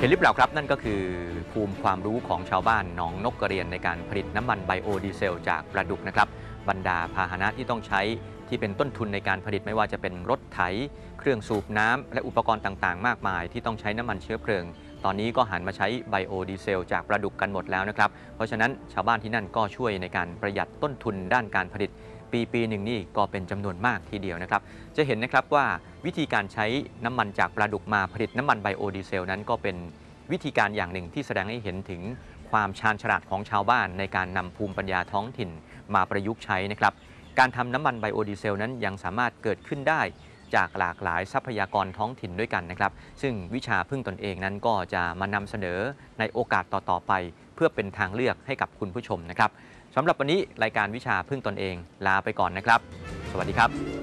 เห็นหรือเปล่าครับนั่นก็คือภูมิความรู้ของชาวบ้านหนองนกกระเรียนในการผลิตน้ำมันไบโอดีเซลจากปลาดุกนะครับบรรดาพาหนะที่ต้องใช้ที่เป็นต้นทุนในการผลิตไม่ว่าจะเป็นรถไถเครื่องสูบน้ำและอุปกรณ์ต่างๆมากมายที่ต้องใช้น้ำมันเชื้อเพลิงตอนนี้ก็หันมาใช้ไบโอดีเซลจากปลาดุกกันหมดแล้วนะครับเพราะฉะนั้นชาวบ้านที่นั่นก็ช่วยในการประหยัดต้นทุนด้านการผลิตปีหนึ่งนี่ก็เป็นจำนวนมากทีเดียวนะครับจะเห็นนะครับว่าวิธีการใช้น้ำมันจากปลาดุกมาผลิตน้ำมันไบโอดีเซลนั้นก็เป็นวิธีการอย่างหนึ่งที่แสดงให้เห็นถึงความชาญฉลาดของชาวบ้านในการนำภูมิปัญญาท้องถิ่นมาประยุกต์ใช้นะครับการทำน้ำมันไบโอดีเซลนั้นยังสามารถเกิดขึ้นได้จากหลากหลายทรัพยากรท้องถิ่นด้วยกันนะครับซึ่งวิชาพึ่งตนเองนั้นก็จะมานำเสนอในโอกาสต่อๆไปเพื่อเป็นทางเลือกให้กับคุณผู้ชมนะครับสำหรับวันนี้รายการวิชาพึ่งตนเองลาไปก่อนนะครับสวัสดีครับ